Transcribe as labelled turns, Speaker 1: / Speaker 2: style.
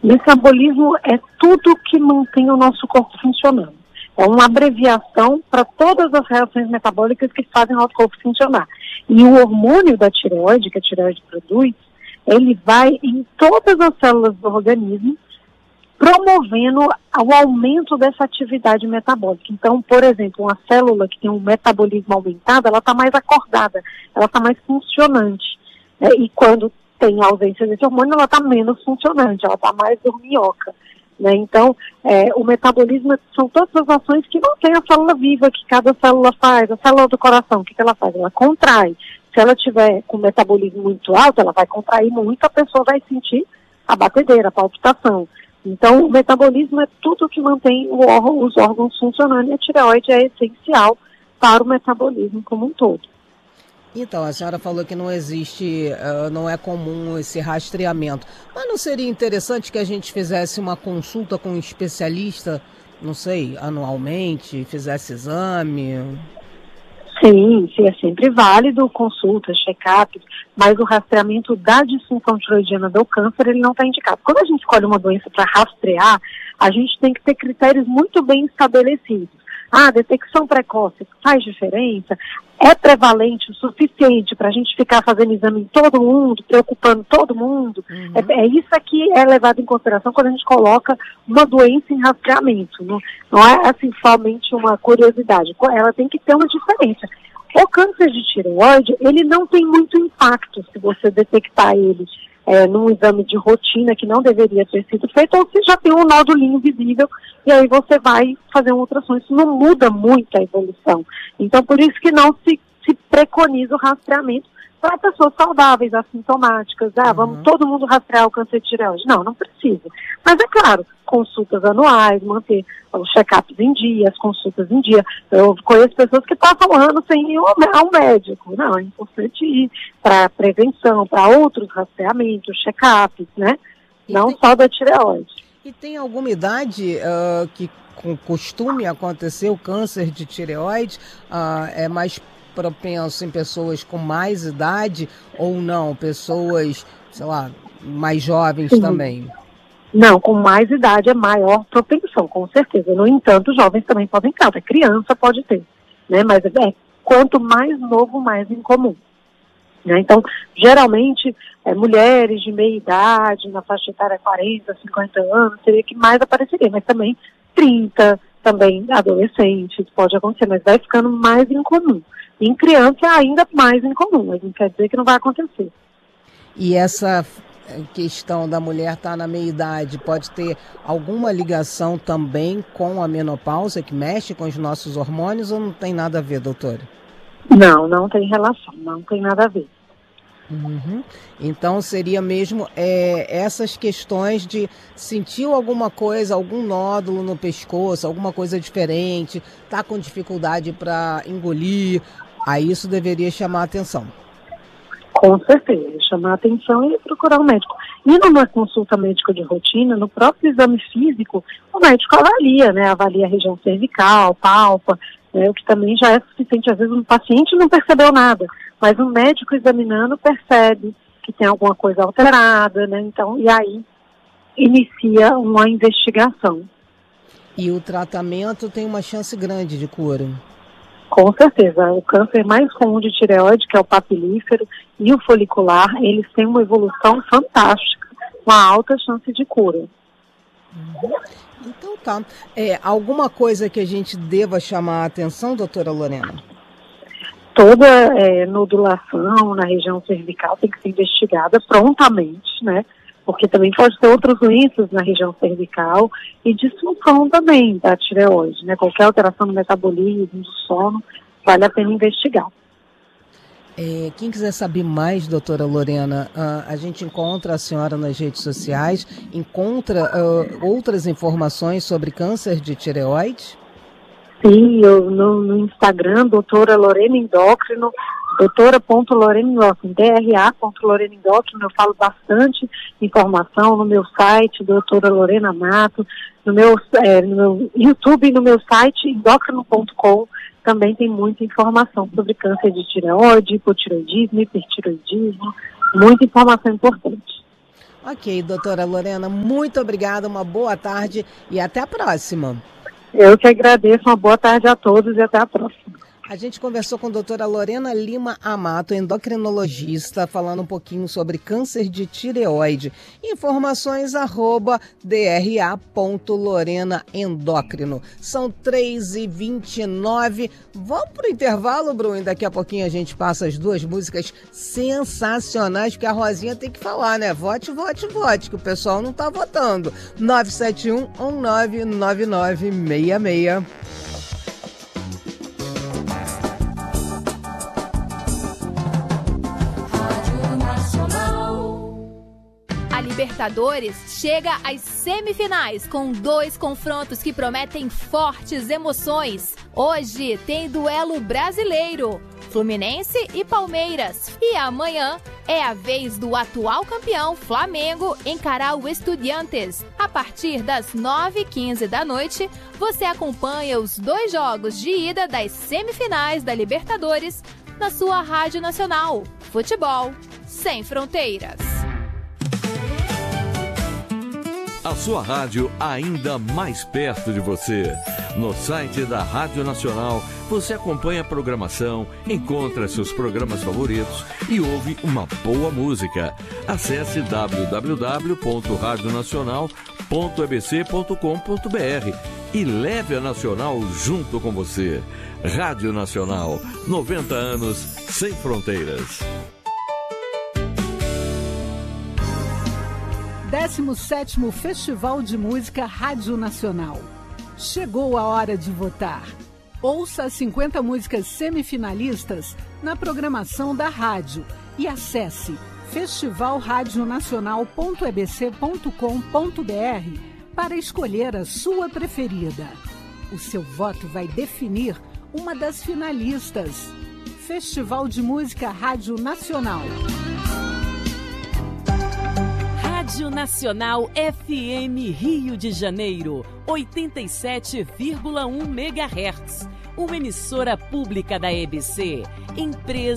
Speaker 1: Metabolismo é tudo que mantém o nosso corpo funcionando. É uma abreviação para todas as reações metabólicas que fazem o nosso corpo funcionar. E o hormônio da tireoide, que a tireoide produz, ele vai em todas as células do organismo, promovendo o aumento dessa atividade metabólica. Então, por exemplo, uma célula que tem um metabolismo aumentado, ela está mais acordada, ela está mais funcionante. E quando tem ausência desse hormônio, ela está menos funcionante, ela está mais dorminhoca. Né? Então, o metabolismo são todas as ações que não tem a célula viva, que cada célula faz. A célula do coração, o que ela faz? Ela contrai. Se ela tiver com o metabolismo muito alto, ela vai contrair muito, a pessoa vai sentir a batedeira, a palpitação. Então, o metabolismo é tudo que mantém os órgãos funcionando, e a tireoide é essencial para o metabolismo como um todo.
Speaker 2: Então, a senhora falou que não existe, não é comum esse rastreamento. Mas não seria interessante que a gente fizesse uma consulta com um especialista, não sei, anualmente, fizesse exame?
Speaker 1: Sim, é sempre válido, consultas, check-ups, mas o rastreamento da disfunção tiroidiana do câncer, ele não está indicado. Quando a gente escolhe uma doença para rastrear, a gente tem que ter critérios muito bem estabelecidos. Detecção precoce faz diferença? É prevalente o suficiente para a gente ficar fazendo exame em todo mundo, preocupando todo mundo? Uhum. É isso aqui é levado em consideração quando a gente coloca uma doença em rastreamento. Não é assim somente uma curiosidade. Ela tem que ter uma diferença. O câncer de tireoide, ele não tem muito impacto se você detectar ele num exame de rotina que não deveria ter sido feito, ou se já tem um nódulinho visível, e aí você vai fazer um ultrassom. Isso não muda muito a evolução. Então, por isso que não se preconiza o rastreamento para pessoas saudáveis, assintomáticas. Vamos todo mundo rastrear o câncer de tireoide. Não precisa. Mas é claro, consultas anuais, manter os check-ups em dia, as consultas em dia. Eu conheço pessoas que passam anos sem ir ao médico. Não, é importante ir para prevenção, para outros rastreamentos, check-ups, né? Não só da tireoide.
Speaker 2: E tem alguma idade que costume acontecer o câncer de tireoide? É mais propenso em pessoas com mais idade ou não? Pessoas, sei lá, mais jovens também?
Speaker 1: Não, com mais idade é maior propensão, com certeza. No entanto, jovens também podem ter, até criança pode ter, né? Mas quanto mais novo, mais incomum. Né? Então, geralmente, mulheres de meia idade, na faixa etária 40, 50 anos, seria que mais apareceria, mas também 30, também adolescentes, pode acontecer, mas vai ficando mais incomum. Em criança é ainda mais incomum, mas não quer dizer que não vai acontecer.
Speaker 2: E essa questão da mulher estar na meia-idade pode ter alguma ligação também com a menopausa, que mexe com os nossos hormônios, ou não tem nada a ver, doutora?
Speaker 1: Não tem relação, não tem nada a ver.
Speaker 2: Uhum. Então seria mesmo essas questões de sentiu alguma coisa, algum nódulo no pescoço, alguma coisa diferente, tá com dificuldade para engolir, aí isso deveria chamar a atenção.
Speaker 1: Com certeza, chamar a atenção e procurar um médico. E numa consulta médica de rotina, no próprio exame físico, o médico avalia, né? Avalia a região cervical, palpa, né, o que também já é suficiente. Às vezes o paciente não percebeu nada, mas o médico examinando percebe que tem alguma coisa alterada, né? Então, e aí inicia uma investigação.
Speaker 2: E o tratamento tem uma chance grande de cura?
Speaker 1: Com certeza. O câncer mais comum de tireoide, que é o papilífero, e o folicular, eles têm uma evolução fantástica, uma alta chance de cura.
Speaker 2: Uhum. Então tá. Alguma coisa que a gente deva chamar a atenção, doutora Lorena?
Speaker 1: Toda nodulação na região cervical tem que ser investigada prontamente, né? Porque também pode ter outras doenças na região cervical e disfunção também da tireoide, né? Qualquer alteração no metabolismo, do sono, vale a pena investigar.
Speaker 2: Quem quiser saber mais, doutora Lorena, a gente encontra a senhora nas redes sociais, encontra outras informações sobre câncer de tireoide?
Speaker 1: Sim, eu no Instagram, doutora Lorena Endócrino, doutora.Lorena Endócrino, DRA.Lorena Endócrino, eu falo bastante informação no meu site, doutora Lorena Mato, no meu YouTube e no meu site, endócrino.com, também tem muita informação sobre câncer de tireoide, hipotireoidismo, hipertireoidismo, muita informação importante.
Speaker 2: Ok, doutora Lorena, muito obrigada, uma boa tarde e até a próxima.
Speaker 1: Eu que agradeço, uma boa tarde a todos e até a próxima.
Speaker 2: A gente conversou com a doutora Lorena Lima Amato, endocrinologista, falando um pouquinho sobre câncer de tireoide. Informações @dra.lorenaendócrino. São 3h29. Vamos para o intervalo, Bruno, e daqui a pouquinho a gente passa as duas músicas sensacionais, porque a Rosinha tem que falar, né? Vote, vote, vote, que o pessoal não está votando. 971-199966.
Speaker 3: Libertadores chega às semifinais com 2 confrontos que prometem fortes emoções. Hoje tem duelo brasileiro, Fluminense e Palmeiras. E amanhã é a vez do atual campeão Flamengo encarar o Estudiantes. A partir das 9h15 da noite, você acompanha os 2 jogos de ida das semifinais da Libertadores na sua Rádio Nacional. Futebol sem fronteiras.
Speaker 4: A sua rádio ainda mais perto de você. No site da Rádio Nacional, você acompanha a programação, encontra seus programas favoritos e ouve uma boa música. Acesse www.radionacional.ebc.com.br e leve a Nacional junto com você. Rádio Nacional, 90 anos sem fronteiras.
Speaker 5: 17º Festival de Música Rádio Nacional. Chegou a hora de votar. Ouça as 50 músicas semifinalistas na programação da rádio e acesse festivalradionacional.ebc.com.br para escolher a sua preferida. O seu voto vai definir uma das finalistas. Festival de Música Rádio Nacional.
Speaker 6: Rádio Nacional FM Rio de Janeiro, 87,1 MHz. Uma emissora pública da EBC, empresa